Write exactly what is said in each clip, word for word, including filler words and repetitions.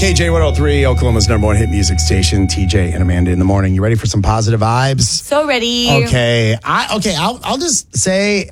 K J one oh three, Oklahoma's number one hit music station. T J and Amanda in the morning. You ready for some positive vibes? So ready. Okay. I okay, I'll I'll just say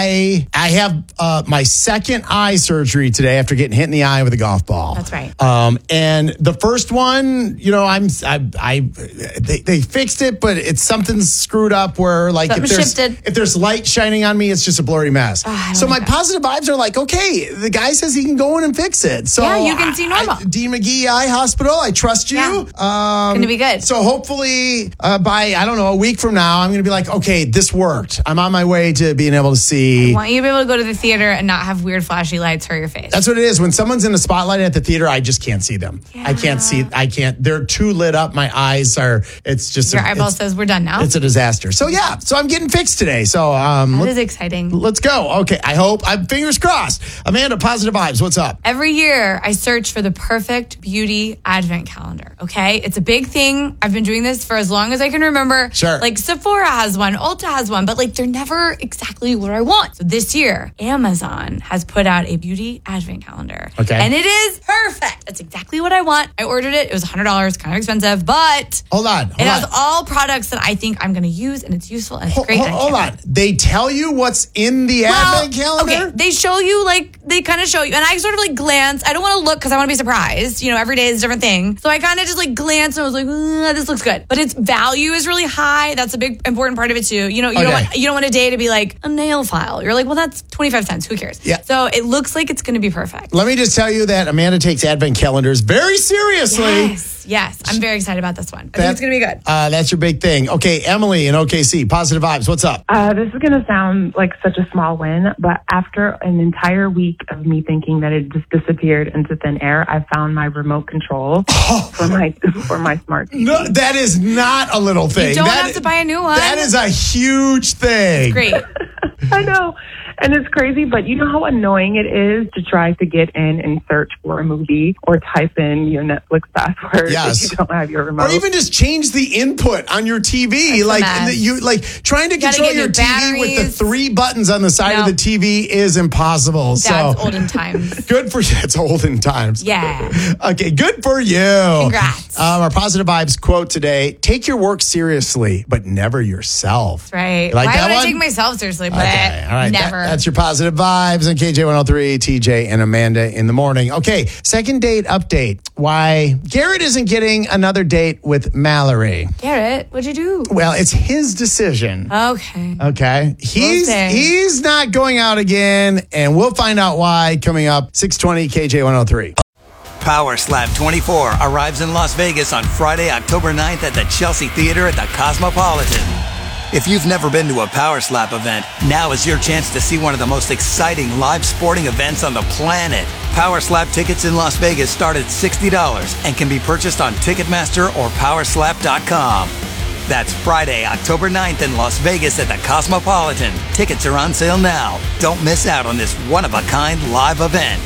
I I have uh, my second eye surgery today after getting hit in the eye with a golf ball. That's right. Um, and the first one, you know, I'm I I they, they fixed it, but it's something screwed up where like Something if there's shifted. if there's light shining on me, it's just a blurry mess. Oh, I don't so my like that. positive vibes are like, okay, the guy says he can go in and fix it. So Yeah, you can see normal. I, Dean McGee Eye Hospital, I trust you. Yeah. Um, Gonna be good. So hopefully uh, by, I don't know, a week from now, I'm going to be like, okay, this worked. I'm on my way to being able to see. I want you to be able to go to the theater and not have weird flashy lights hurt your face. That's what it is. When someone's in the spotlight at the theater, I just can't see them. Yeah. I can't see, I can't, they're too lit up. My eyes are, it's just. Your a, eyeball it's, says we're done now. It's a disaster. So yeah, so I'm getting fixed today. So um, That let, is exciting. let's go. Okay, I hope, I'm fingers crossed. Amanda, positive vibes, what's up? Every year, I search for the perfect beauty advent calendar, okay? It's a big thing. I've been doing this for as long as I can remember. Sure. Like Sephora has one, Ulta has one, but like they're never exactly what I want. So this year, Amazon has put out a beauty advent calendar. Okay. And it is perfect. That's exactly what I want. I ordered it. It was one hundred dollars, kind of expensive, but Hold on. Hold it has on. all products that I think I'm going to use and it's useful and it's Hold, great. hold, and I hold can't on. They tell you what's in the Well, advent calendar? okay, they show you like they kind of show you, and I sort of like glance. I don't want to look because I want to be surprised. You know, every day is a different thing, so I kind of just like glance and I was like, "Uh, this looks good, but its value is really high. That's a big important part of it too. You know, you don't Okay. want, you don't want a day to be like a nail file. You're like, well, that's twenty-five cents. Who cares? Yeah. So it looks like it's going to be perfect. Let me just tell you that Amanda takes advent calendars very seriously. Yes, yes, I'm very excited about this one. I That- think it's going to be good. Uh, that's your big thing. Okay, Emily in O K C, positive vibes. What's up? Uh, this is going to sound like such a small win, but after an entire week of me thinking that it just disappeared into thin air, I found my remote control for my for my smart T V. No, that is not a little thing. You don't That- have to buy a new one. That is a huge thing. Great. I know. And it's crazy, but you know how annoying it is to try to get in and search for a movie or type in your Netflix password Yes. if you don't have your remote. Or even just change the input on your T V. That's a like mess. the- you like trying to Gotta control get your new T V with the batteries. three buttons on the side of No. the T V is impossible. That's so olden times. good for you. It's olden times. Yeah. Okay, good for you. Congrats. Um, our positive vibes quote today: take your work seriously, but never yourself. Right. You like Why that would I one? take myself seriously? But Okay, all right. never. That- that's your positive vibes on K J one oh three, T J and Amanda in the morning. Okay, second date update. Why Garrett isn't getting another date with Mallory. Garrett, what'd you do? Well, it's his decision. Okay. Okay. He's say. he's not going out again, and we'll find out why coming up six twenty K J one oh three. Power Slap twenty-four arrives in Las Vegas on Friday, October ninth at the Chelsea Theater at the Cosmopolitan. If you've never been to a Power Slap event, now is your chance to see one of the most exciting live sporting events on the planet. Power Slap tickets in Las Vegas start at sixty dollars and can be purchased on Ticketmaster or power slap dot com. That's Friday, October ninth in Las Vegas at the Cosmopolitan. Tickets are on sale now. Don't miss out on this one-of-a-kind live event.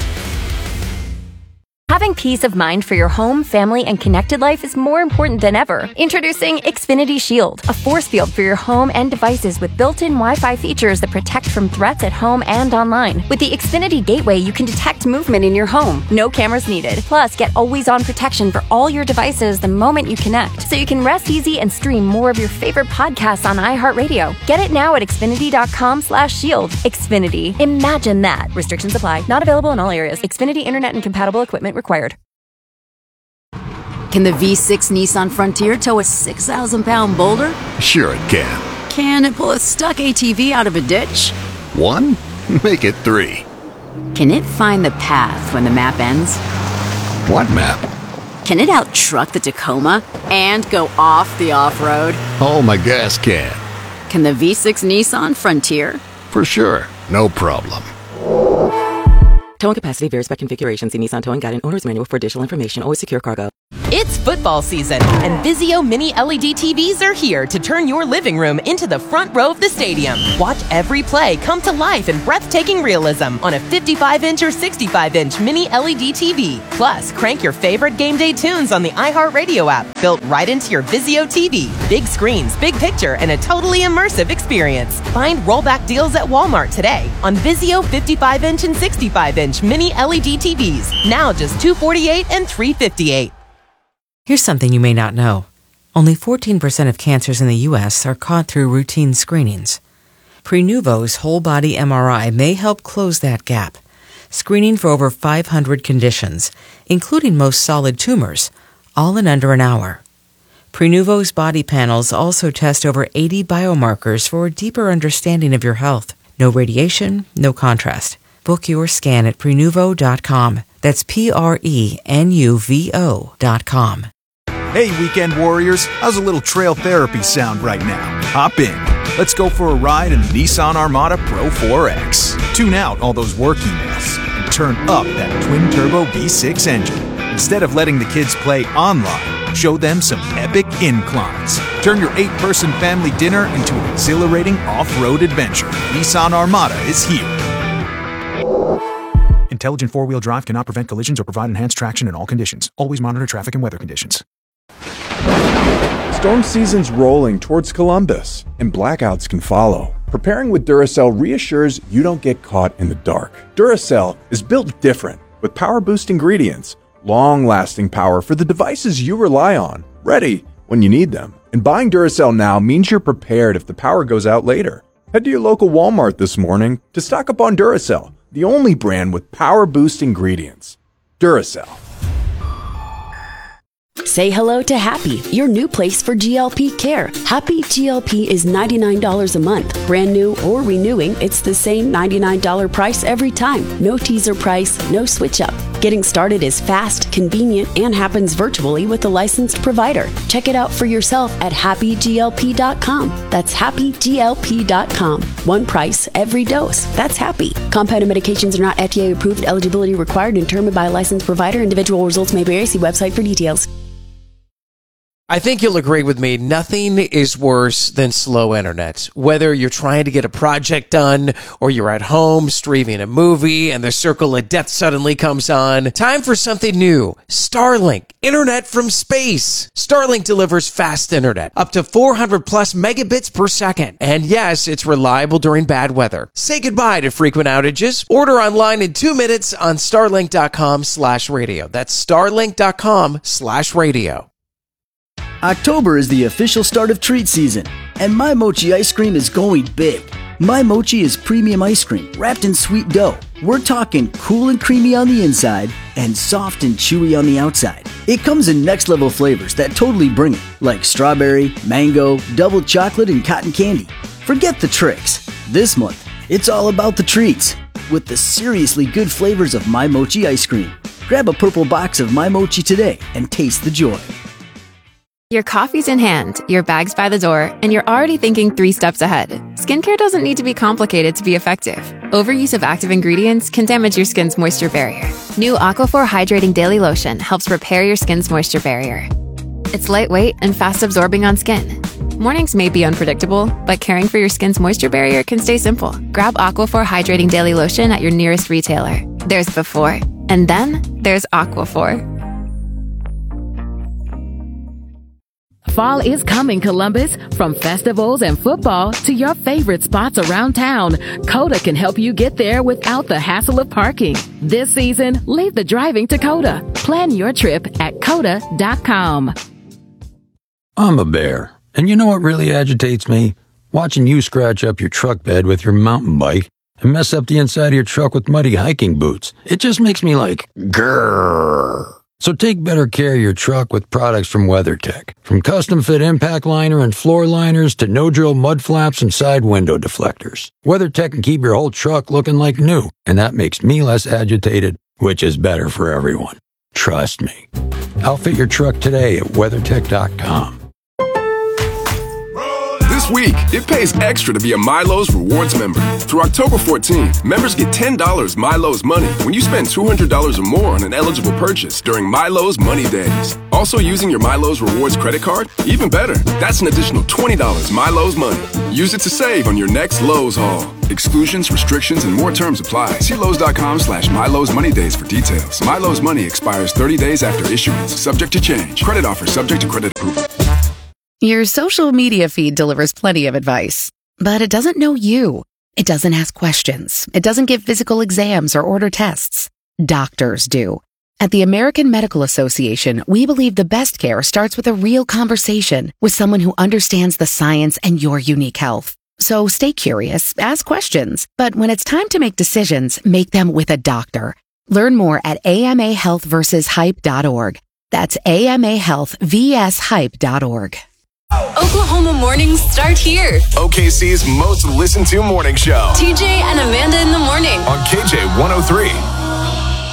Having peace of mind for your home, family, and connected life is more important than ever. Introducing Xfinity Shield, a force field for your home and devices with built-in Wi-Fi features that protect from threats at home and online. With the Xfinity Gateway, you can detect movement in your home. No cameras needed. Plus, get always-on protection for all your devices the moment you connect, so you can rest easy and stream more of your favorite podcasts on iHeartRadio. Get it now at Xfinity.com slash shield. Xfinity. Imagine that. Restrictions apply. Not available in all areas. Xfinity Internet and compatible equipment required. Can the V six Nissan Frontier tow a six thousand pound boulder? Sure it can. Can it pull a stuck A T V out of a ditch? One? Make it three. Can it find the path when the map ends? What map? Can it out-truck the Tacoma and go off the off-road? Oh, my gas can. Can the V six Nissan Frontier? For sure. No problem. Towing capacity varies by configuration. See Nissan Towing Guide and Owner's Manual for additional information. Always secure cargo. It's football season, and Vizio Mini L E D T Vs are here to turn your living room into the front row of the stadium. Watch every play come to life in breathtaking realism on a fifty-five inch or sixty-five inch Mini L E D T V. Plus, crank your favorite game day tunes on the iHeartRadio app, built right into your Vizio T V. Big screens, big picture, and a totally immersive experience. Find rollback deals at Walmart today on Vizio fifty-five inch and sixty-five inch inch mini L E D T Vs, now just two hundred forty-eight dollars and three hundred fifty-eight dollars. Here's something you may not know. Only fourteen percent of cancers in the U S are caught through routine screenings. Prenuvo's whole-body M R I may help close that gap, screening for over five hundred conditions, including most solid tumors, all in under an hour. Prenuvo's body panels also test over eighty biomarkers for a deeper understanding of your health. No radiation, no contrast. Book your scan at Prenuvo dot com. That's P R E N U V O dot com. Hey, weekend warriors, how's a little trail therapy sound right now? Hop in. Let's go for a ride in the Nissan Armada Pro four X. Tune out all those work emails and turn up that twin-turbo V six engine. Instead of letting the kids play online, show them some epic inclines. Turn your eight-person family dinner into an exhilarating off-road adventure. Nissan Armada is here. Intelligent four-wheel drive cannot prevent collisions or provide enhanced traction in all conditions. Always monitor traffic and weather conditions. Storm season's rolling towards Columbus, and blackouts can follow. Preparing with Duracell reassures you don't get caught in the dark. Duracell is built different, with power-boost ingredients, long-lasting power for the devices you rely on, ready when you need them. And buying Duracell now means you're prepared if the power goes out later. Head to your local Walmart this morning to stock up on Duracell, the only brand with power-boost ingredients. Duracell. Say hello to Happy, your new place for G L P care. Happy G L P is ninety-nine dollars a month. Brand new or renewing, it's the same ninety-nine dollars price every time. No teaser price, no switch up. Getting started is fast, convenient, and happens virtually with a licensed provider. Check it out for yourself at happy G L P dot com. That's happy G L P dot com. One price, every dose. That's Happy. Compounded medications are not F D A approved. Eligibility required and determined by a licensed provider. Individual results may vary. See website for details. I think you'll agree with me, nothing is worse than slow internet. Whether you're trying to get a project done or you're at home streaming a movie and the circle of death suddenly comes on, time for something new. Starlink, internet from space. Starlink delivers fast internet, up to four hundred plus megabits per second. And yes, it's reliable during bad weather. Say goodbye to frequent outages. Order online in two minutes on starlink dot com slash radio. That's starlink dot com slash radio. October is the official start of treat season, and My Mochi ice cream is going big. My Mochi is premium ice cream wrapped in sweet dough. We're talking cool and creamy on the inside and soft and chewy on the outside. It comes in next level flavors that totally bring it, like strawberry, mango, double chocolate, and cotton candy. Forget the tricks. This month, it's all about the treats with the seriously good flavors of My Mochi ice cream. Grab a purple box of My Mochi today and taste the joy. Your coffee's in hand, your bag's by the door, and you're already thinking three steps ahead. Skincare doesn't need to be complicated to be effective. Overuse of active ingredients can damage your skin's moisture barrier. New Aquaphor Hydrating Daily Lotion helps repair your skin's moisture barrier. It's lightweight and fast absorbing on skin. Mornings may be unpredictable, but caring for your skin's moisture barrier can stay simple. Grab Aquaphor Hydrating Daily Lotion at your nearest retailer. There's before, and then there's Aquaphor. Fall is coming, Columbus. From festivals and football to your favorite spots around town, Coda can help you get there without the hassle of parking. This season, leave the driving to Coda. Plan your trip at coda dot com. I'm a bear, and you know what really agitates me? Watching you scratch up your truck bed with your mountain bike and mess up the inside of your truck with muddy hiking boots. It just makes me like, grrr. So take better care of your truck with products from WeatherTech. From custom-fit impact liner and floor liners to no-drill mud flaps and side window deflectors. WeatherTech can keep your whole truck looking like new, and that makes me less agitated, which is better for everyone. Trust me. Outfit your truck today at weathertech dot com. This week, it pays extra to be a Milo's Rewards member. Through October fourteenth, members get ten dollars Milo's Money when you spend two hundred dollars or more on an eligible purchase during Milo's Money Days. Also using your Milo's Rewards credit card? Even better, that's an additional twenty dollars Milo's Money. Use it to save on your next Lowe's haul. Exclusions, restrictions, and more terms apply. See Lowe's dot com slash Milo's Money Days for details. Milo's Money expires thirty days after issuance. Subject to change. Credit offer subject to credit approval. Your social media feed delivers plenty of advice, but it doesn't know you. It doesn't ask questions. It doesn't give physical exams or order tests. Doctors do. At the American Medical Association, we believe the best care starts with a real conversation with someone who understands the science and your unique health. So stay curious, ask questions, but when it's time to make decisions, make them with a doctor. Learn more at A M A health versus hype dot org. That's A M A health versus hype dot org. Oklahoma mornings start here. O K C's most listened to morning show. T J and Amanda in the morning. On K J one oh three.